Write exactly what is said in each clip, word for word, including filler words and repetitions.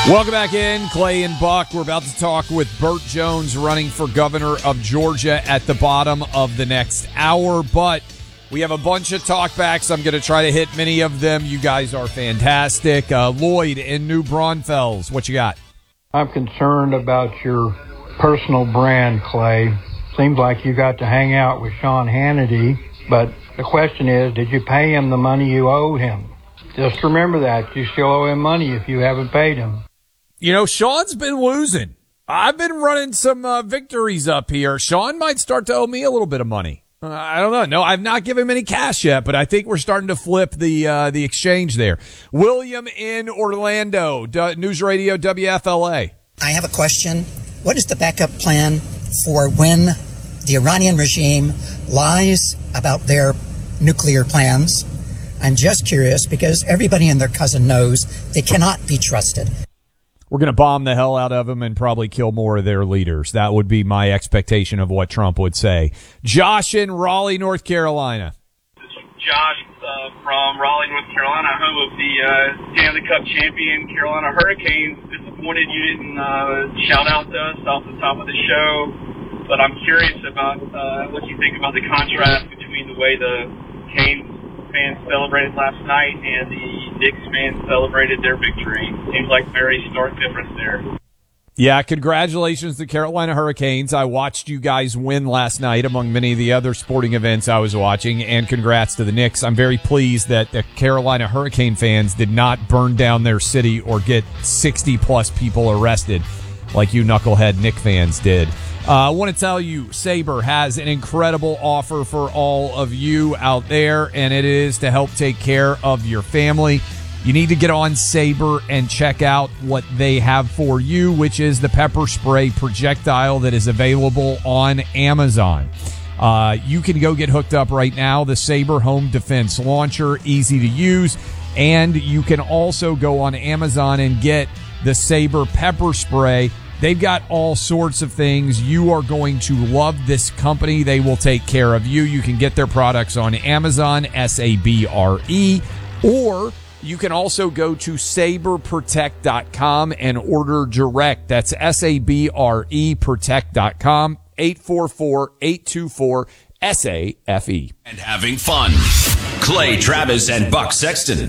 Welcome back in, Clay and Buck. We're about to talk with Burt Jones running for governor of Georgia at the bottom of the next hour, but we have a bunch of talkbacks. I'm going to try to hit many of them. You guys are fantastic. Uh, Lloyd in New Braunfels, what you got? I'm concerned about your personal brand, Clay. Seems like you got to hang out with Sean Hannity, but the question is, did you pay him the money you owe him? Just remember that. You still owe him money if you haven't paid him. You know, Sean's been losing. I've been running some uh, victories up here. Sean might start to owe me a little bit of money. Uh, I don't know. No, I've not given him any cash yet, but I think we're starting to flip the uh, the exchange there. William in Orlando, D- News Radio W F L A. I have a question. What is the backup plan for when the Iranian regime lies about their nuclear plans? I'm just curious because everybody and their cousin knows they cannot be trusted. We're going to bomb the hell out of them and probably kill more of their leaders. That would be my expectation of what Trump would say. Josh in Raleigh, North Carolina. This is Josh uh, from Raleigh, North Carolina, home of the uh, Stanley Cup champion Carolina Hurricanes. Disappointed you didn't uh, shout out to us off the top of the show, but I'm curious about uh, what you think about the contrast between the way the Canes fans celebrated last night and the Knicks fans celebrated their victory. Seems like very stark difference there. Yeah, congratulations to Carolina Hurricanes. I watched you guys win last night among many of the other sporting events I was watching, and congrats to the Knicks. I'm very pleased that the Carolina Hurricane fans did not burn down their city or get sixty-plus people arrested like you knucklehead Knick fans did. Uh, I want to tell you, Sabre has an incredible offer for all of you out there, and it is to help take care of your family. You need to get on Sabre and check out what they have for you, which is the pepper spray projectile that is available on Amazon. Uh, you can go get hooked up right now. The Sabre Home Defense Launcher, easy to use. And you can also go on Amazon and get the Sabre pepper spray. They've got all sorts of things. You are going to love this company. They will take care of you. You can get their products on Amazon, S A B R E, or you can also go to sabre protect dot com and order direct. That's S A B R E protect dot com, eight four four, eight two four, S A F E. And having fun. Clay Travis and Buck Sexton.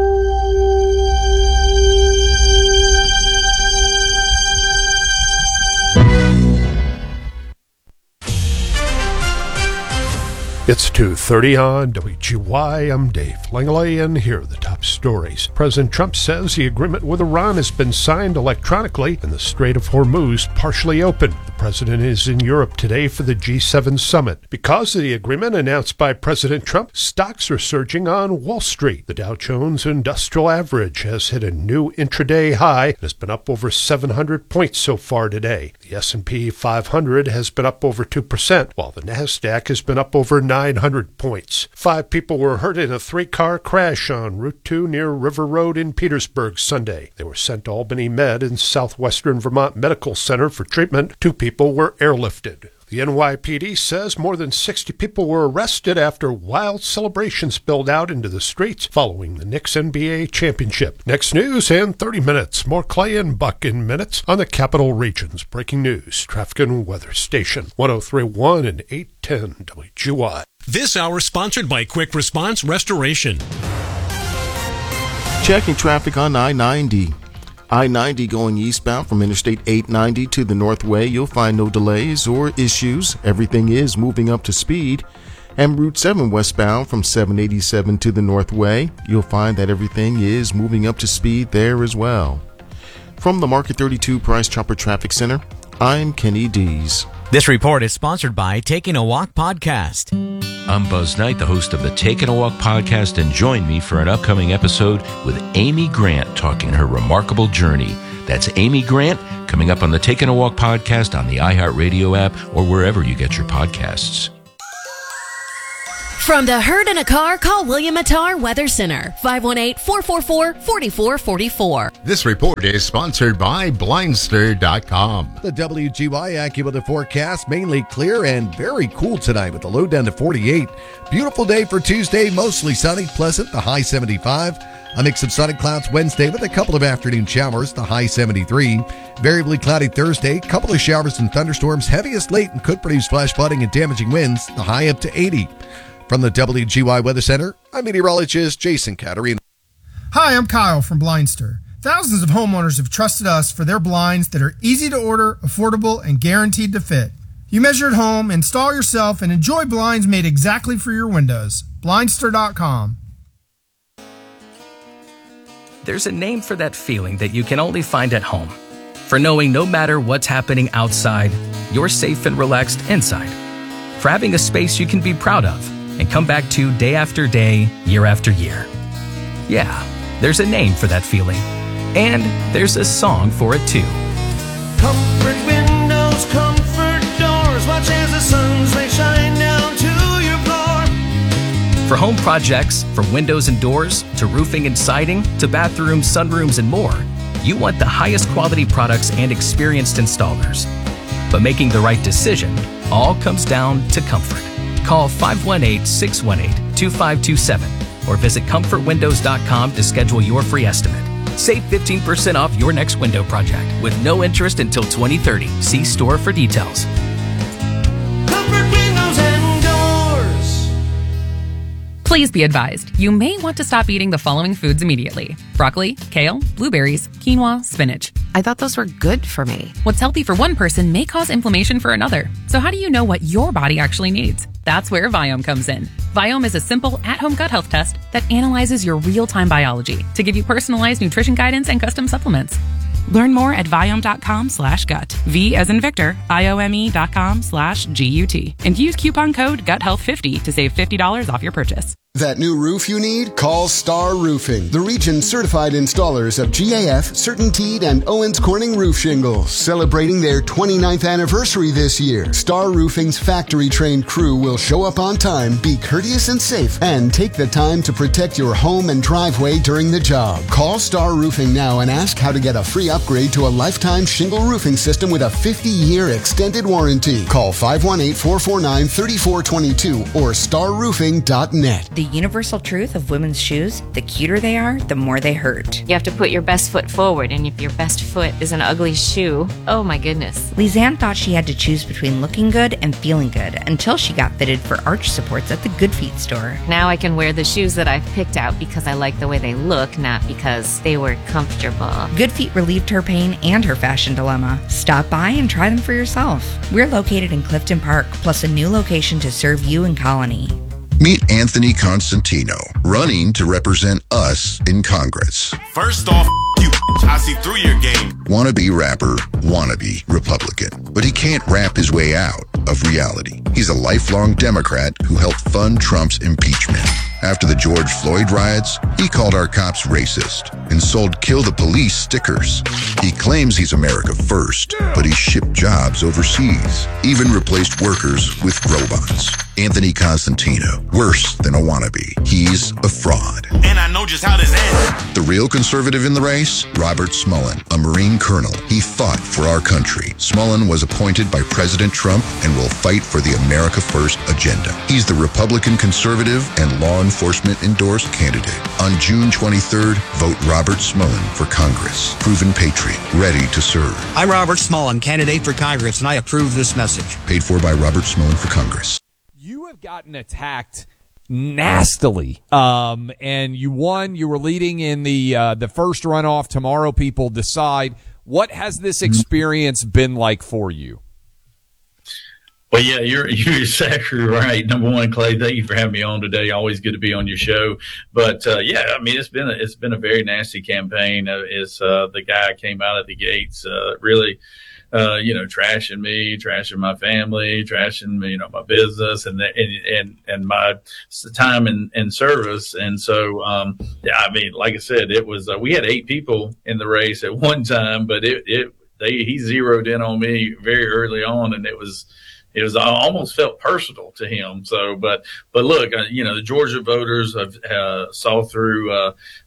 It's two thirty on W G Y. I'm Dave Langley, and here are the top stories. President Trump says the agreement with Iran has been signed electronically and the Strait of Hormuz partially open. The president is in Europe today for the G seven summit. Because of the agreement announced by President Trump, stocks are surging on Wall Street. The Dow Jones Industrial Average has hit a new intraday high and has been up over seven hundred points so far today. The S and P five hundred has been up over two percent, while the NASDAQ has been up over nine hundred points. Five people were hurt in a three-car crash on Route two near River Road in Petersburg Sunday. They were sent to Albany Med and Southwestern Vermont Medical Center for treatment. Two people were airlifted. The N Y P D says more than sixty people were arrested after wild celebrations spilled out into the streets following the Knicks N B A championship. Next news in thirty minutes. More Clay and Buck in minutes on the Capital Region's breaking news, traffic and weather station, one oh three point one and eight ten W G Y. This hour sponsored by Quick Response Restoration. Checking traffic on I ninety. I ninety going eastbound from Interstate eight ninety to the Northway. You'll find no delays or issues. Everything is moving up to speed. And Route seven westbound from seven eighty-seven to the Northway. You'll find that everything is moving up to speed there as well. From the Market thirty-two Price Chopper Traffic Center, I'm Kenny Dees. This report is sponsored by Taking a Walk Podcast. I'm Buzz Knight, the host of the Taking a Walk podcast, and join me for an upcoming episode with Amy Grant talking her remarkable journey. That's Amy Grant coming up on the Taking a Walk podcast on the iHeartRadio app or wherever you get your podcasts. From the Herd in a Car, call William Attar Weather Center, five one eight, four four four, four four four four. This report is sponsored by Blindster dot com. The W G Y AccuWeather forecast, mainly clear and very cool tonight with the low down to forty-eight. Beautiful day for Tuesday, mostly sunny, pleasant, the high seventy-five. A mix of sun and clouds Wednesday with a couple of afternoon showers, the high seventy-three. Variably cloudy Thursday, couple of showers and thunderstorms, heaviest late and could produce flash flooding and damaging winds, the high up to eighty. From the W G Y Weather Center, I'm meteorologist Jason Caterino. Hi, I'm Kyle from Blindster. Thousands of homeowners have trusted us for their blinds that are easy to order, affordable, and guaranteed to fit. You measure at home, install yourself, and enjoy blinds made exactly for your windows. Blindster dot com. There's a name for that feeling that you can only find at home. For knowing no matter what's happening outside, you're safe and relaxed inside. For having a space you can be proud of and come back to day after day, year after year. Yeah, there's a name for that feeling. And there's a song for it too. Comfort windows, comfort doors, watch as the sun's rays shine down to your floor. For home projects, from windows and doors, to roofing and siding, to bathrooms, sunrooms, and more, you want the highest quality products and experienced installers. But making the right decision all comes down to comfort. Call five one eight, six one eight, two five two seven or visit comfort windows dot com to schedule your free estimate. Save fifteen percent off your next window project with no interest until twenty thirty. See store for details. Comfort windows and doors. Please be advised, you may want to stop eating the following foods immediately. Broccoli, kale, blueberries, quinoa, spinach. I thought those were good for me. What's healthy for one person may cause inflammation for another. So how do you know what your body actually needs? That's where Viome comes in. Viome is a simple, at-home gut health test that analyzes your real-time biology to give you personalized nutrition guidance and custom supplements. Learn more at Viome.com slash gut. V as in Victor, I-O-M-E dot com slash G-U-T. And use coupon code gut health fifty to save fifty dollars off your purchase. That new roof you need? Call Star Roofing, the region's certified installers of G A F, CertainTeed, and Owens Corning roof shingles. Celebrating their twenty-ninth anniversary this year, Star Roofing's factory-trained crew will show up on time, be courteous and safe, and take the time to protect your home and driveway during the job. Call Star Roofing now and ask how to get a free upgrade to a lifetime shingle roofing system with a fifty-year extended warranty. Call five one eight, four four nine, three four two two or star roofing dot net. The universal truth of women's shoes, the cuter they are, the more they hurt. You have to put your best foot forward, and if your best foot is an ugly shoe, oh my goodness. Lisanne thought she had to choose between looking good and feeling good until she got fitted for arch supports at the Good Feet store. Now I can wear the shoes that I've picked out because I like the way they look, not because they were comfortable. Good Feet relieved her pain and her fashion dilemma. Stop by and try them for yourself. We're located in Clifton Park, plus a new location to serve you in Colony. Meet Anthony Constantino, running to represent us in Congress. First off, you, I see through your game. Wannabe rapper, wannabe Republican. But he can't rap his way out of reality. He's a lifelong Democrat who helped fund Trump's impeachment. After the George Floyd riots, he called our cops racist and sold Kill the Police stickers. He claims he's America first, but he shipped jobs overseas, even replaced workers with robots. Anthony Constantino, worse than a wannabe. He's a fraud. And I know just how this ends. The real conservative in the race? Robert Smullen, a Marine colonel. He fought for our country. Smullen was appointed by President Trump and will fight for the America First agenda. He's the Republican conservative and law enforcement endorsed candidate. On June twenty-third, vote Robert Smullen for Congress. Proven patriot, ready to serve. I'm Robert Smullen, candidate for Congress, and I approve this message. Paid for by Robert Smullen for Congress. You have gotten attacked nastily, um, and you won. You were leading in the uh, the first runoff. Tomorrow, people decide. What has this experience been like for you? Well, yeah, you're you're exactly right. Number one, Clay, thank you for having me on today. Always good to be on your show. But uh, yeah, I mean, it's been a, it's been a very nasty campaign. Uh, it's uh, the guy came out of the gates uh, really. Uh, you know, trashing me, trashing my family, trashing me, you know, my business and, and, and, and my time in, in service. And so, um, yeah, I mean, like I said, it was, uh, we had eight people in the race at one time, but it, it, they, he zeroed in on me very early on, and it was, it was, I almost felt personal to him. So, but, but look, uh, you know, the Georgia voters have, uh, saw through, uh,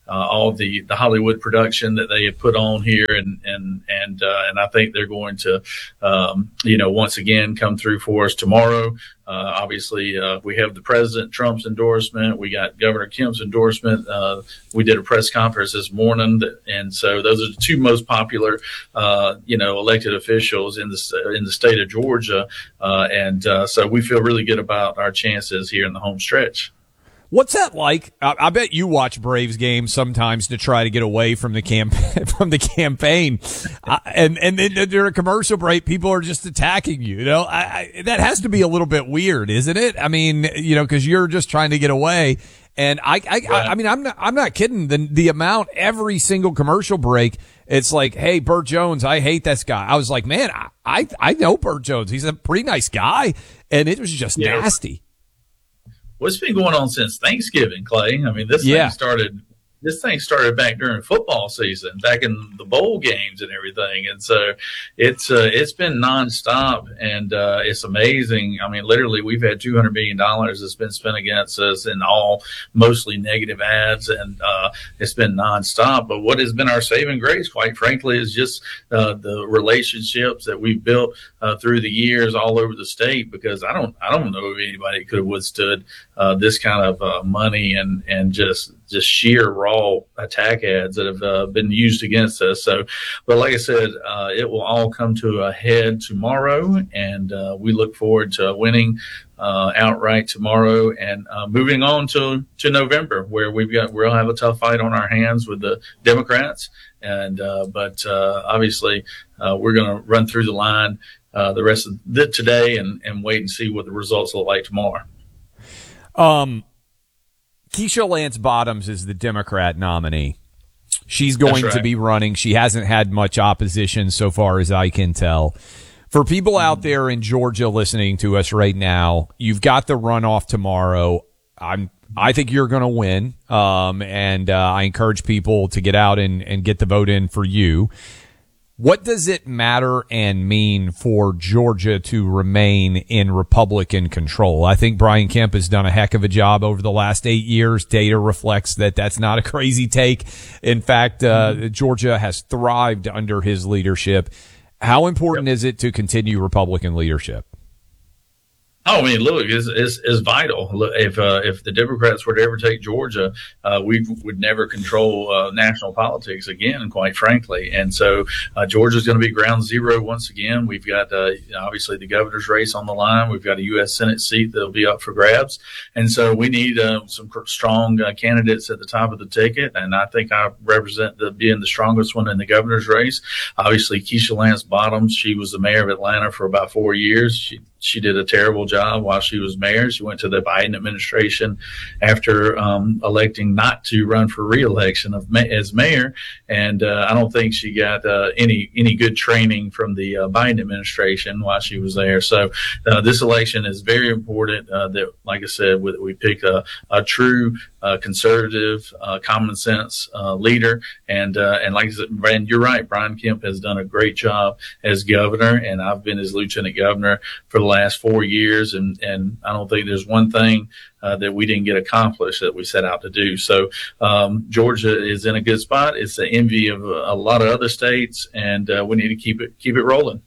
uh, all the, the Hollywood production that they have put on here. And, and, and, uh, and I think they're going to, um, you know, once again come through for us tomorrow. Uh, obviously, uh, we have the President Trump's endorsement. We got Governor Kemp's endorsement. Uh, we did a press conference this morning. That, and so those are the two most popular, uh, you know, elected officials in the, in the state of Georgia. Uh, and, uh, so we feel really good about our chances here in the home stretch. What's that like? I, I bet you watch Braves games sometimes to try to get away from the camp from the campaign, uh, and and then during a commercial break, people are just attacking you. You know, I, I, that has to be a little bit weird, isn't it? I mean, you know, because you're just trying to get away. And I, I, I, I mean, I'm not, I'm not kidding. The the amount every single commercial break, it's like, hey, Burt Jones, I hate this guy. I was like, man, I, I, I know Burt Jones. He's a pretty nice guy, and it was just yeah. nasty. Well, it's been going on since Thanksgiving, Clay. I mean, this yeah. thing started. This thing started back during football season, back in the bowl games and everything, and so it's uh, it's been nonstop, and uh, it's amazing. I mean, literally, we've had two hundred million dollars that's been spent against us in all mostly negative ads, and uh, it's been nonstop. But what has been our saving grace, quite frankly, is just uh, the relationships that we've built uh, through the years all over the state. Because I don't I don't know if anybody could have withstood uh, this kind of uh, money and and just just sheer raw attack ads that have uh, been used against us. So, but like I said, uh, it will all come to a head tomorrow, and uh, we look forward to winning uh, outright tomorrow and uh, moving on to, to November, where we've got, we'll have a tough fight on our hands with the Democrats. And, uh, but, uh, obviously, uh, we're going to run through the line, uh, the rest of the, today and, and wait and see what the results look like tomorrow. Um, Keisha Lance Bottoms is the Democrat nominee. She's going right. to be running. She hasn't had much opposition so far as I can tell. For people out there in Georgia listening to us right now, you've got the runoff tomorrow. I'm, I think you're going to win. Um, and, uh, I encourage people to get out and, and get the vote in for you. What does it matter and mean for Georgia to remain in Republican control? I think Brian Kemp has done a heck of a job over the last eight years. Data reflects that that's not a crazy take. In fact, uh, mm-hmm. Georgia has thrived under his leadership. How important yep. is it to continue Republican leadership? Oh, I mean, look, it's, it's, it's vital. Look, if uh, if the Democrats were to ever take Georgia, uh, we would never control uh, national politics again, quite frankly. And so uh, Georgia's going to be ground zero once again. We've got uh, obviously the governor's race on the line. We've got a U S Senate seat that'll be up for grabs. And so we need uh, some strong uh, candidates at the top of the ticket. And I think I represent the, being the strongest one in the governor's race. Obviously, Keisha Lance Bottoms, she was the mayor of Atlanta for about four years. She She did a terrible job while she was mayor. She went to the Biden administration after um, electing not to run for re-election of ma- as mayor, and uh, I don't think she got uh, any any good training from the uh, Biden administration while she was there. So uh, this election is very important. Uh, that, like I said, we, we pick a, a true uh, conservative, uh, common sense uh, leader, and uh, and like I said, Brandon, you're right. Brian Kemp has done a great job as governor, and I've been his lieutenant governor for the last four years, and, and I don't think there's one thing uh, that we didn't get accomplished that we set out to do. So um, Georgia is in a good spot. It's the envy of a, a lot of other states, and uh, we need to keep it keep it rolling.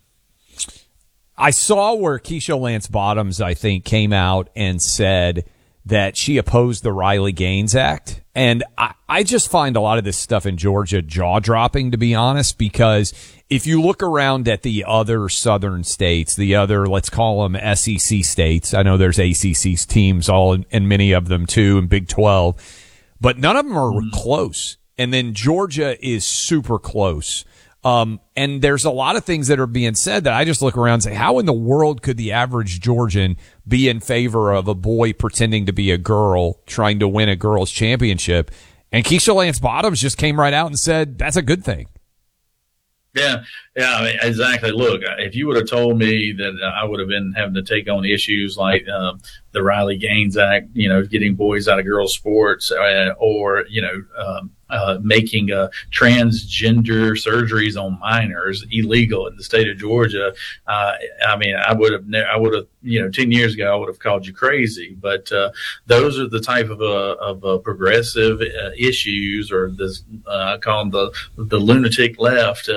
I saw where Keisha Lance Bottoms, I think, came out and said that she opposed the Riley Gaines Act. And I, I just find a lot of this stuff in Georgia jaw-dropping, to be honest, because if you look around at the other southern states, the other, let's call them S E C states, I know there's A C C teams, all in, and many of them too, in Big twelve, but none of them are mm. close. And then Georgia is super close. Um, and there's a lot of things that are being said that I just look around and say, how in the world could the average Georgian be in favor of a boy pretending to be a girl trying to win a girls' championship? And Keisha Lance Bottoms just came right out and said, that's a good thing. Yeah, yeah, I mean, exactly. Look, if you would have told me that I would have been having to take on issues like uh, the Riley Gaines Act, you know, getting boys out of girls' sports, uh, or, you know, um, uh, making uh, transgender surgeries on minors illegal in the state of Georgia. Uh, I mean, I would have, ne- I would have, you know, ten years ago, I would have called you crazy. But uh, those are the type of uh, of uh, progressive uh, issues, or this uh, I call them the the lunatic left. Uh,